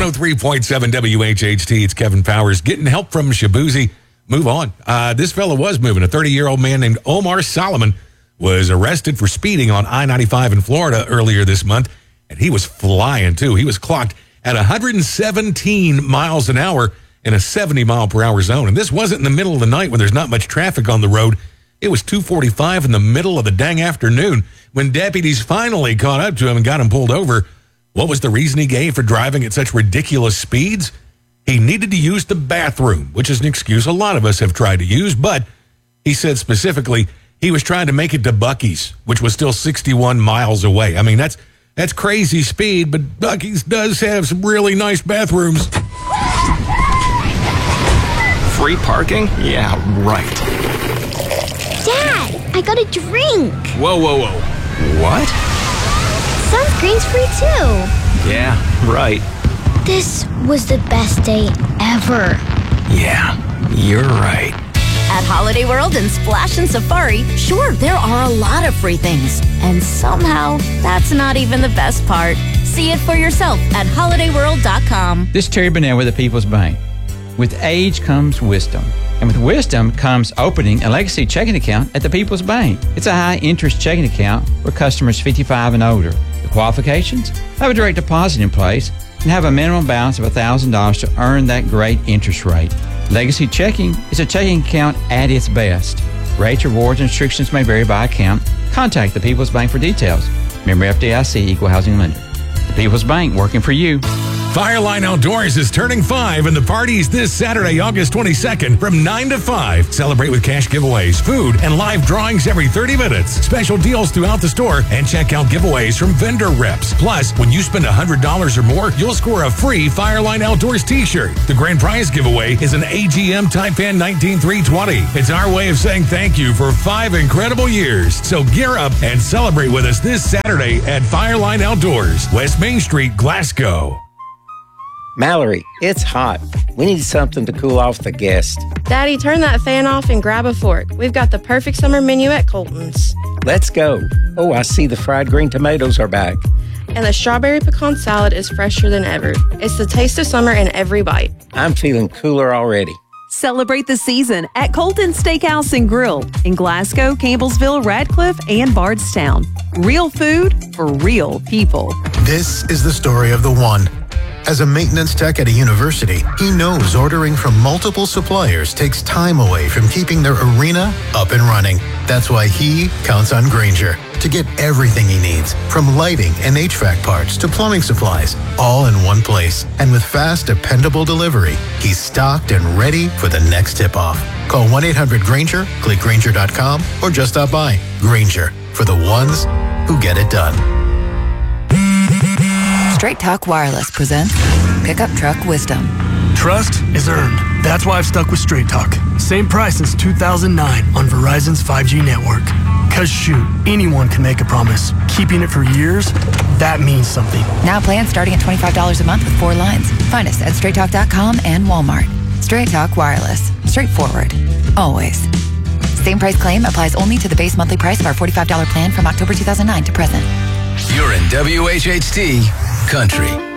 103.7 WHHT. It's Kevin Powers getting help from Shabuzi. Move on. This fella was moving. A 30-year-old man named Omar Solomon was arrested for speeding on I-95 in Florida earlier this month, and he was flying, too. He was clocked at 117 miles an hour in a 70-mile-per-hour zone. And this wasn't in the middle of the night when there's not much traffic on the road. It was 2:45 in the middle of the dang afternoon when deputies finally caught up to him and got him pulled over. What was the reason he gave for driving at such ridiculous speeds? He needed to use the bathroom, which is an excuse a lot of us have tried to use, but he said specifically he was trying to make it to Buc-ee's, which was still 61 miles away. I mean, that's crazy speed, but Buc-ee's does have some really nice bathrooms. Free parking? Yeah, right. Dad, I got a drink. Whoa. What? Sunscreen's free too. Yeah, right. This was the best day ever. Yeah, you're right. At Holiday World and Splash and Safari, sure, there are a lot of free things. And somehow, that's not even the best part. See it for yourself at holidayworld.com. This is Terry Burnell with the People's Bank. With age comes wisdom. And with wisdom comes opening a legacy checking account at the People's Bank. It's a high-interest checking account for customers 55 and older. The qualifications? Have a direct deposit in place and have a minimum balance of $1,000 to earn that great interest rate. Legacy checking is a checking account at its best. Rates, rewards, and restrictions may vary by account. Contact the People's Bank for details. Member FDIC, Equal Housing Lender. The People's Bank, working for you. Fireline Outdoors is turning 5, and the party's this Saturday, August 22nd from 9 to 5. Celebrate with cash giveaways, food, and live drawings every 30 minutes. Special deals throughout the store, and check out giveaways from vendor reps. Plus, when you spend $100 or more, you'll score a free Fireline Outdoors t-shirt. The grand prize giveaway is an AGM Taipan 19320. It's our way of saying thank you for 5 incredible years. So gear up and celebrate with us this Saturday at Fireline Outdoors, West Main Street, Glasgow. Mallory, it's hot. We need something to cool off the guests. Daddy, turn that fan off and grab a fork. We've got the perfect summer menu at Colton's. Let's go. Oh, I see the fried green tomatoes are back. And the strawberry pecan salad is fresher than ever. It's the taste of summer in every bite. I'm feeling cooler already. Celebrate the season at Colton's Steakhouse and Grill in Glasgow, Campbellsville, Radcliffe, and Bardstown. Real food for real people. This is the story of the one. As a maintenance tech at a university, he knows ordering from multiple suppliers takes time away from keeping their arena up and running. That's why he counts on Grainger to get everything he needs, from lighting and HVAC parts to plumbing supplies, all in one place. And with fast, dependable delivery, he's stocked and ready for the next tip-off. Call 1-800-GRAINGER, click Grainger.com, or just stop by. Grainger, for the ones who get it done. Straight Talk Wireless presents Pickup Truck Wisdom. Trust is earned. That's why I've stuck with Straight Talk. Same price since 2009 on Verizon's 5G network. Cause shoot, anyone can make a promise. Keeping it for years, that means something. Now plans starting at $25 a month with 4 lines. Find us at straighttalk.com and Walmart. Straight Talk Wireless. Straightforward. Always. Same price claim applies only to the base monthly price of our $45 plan from October 2009 to present. You're in WHHT Country.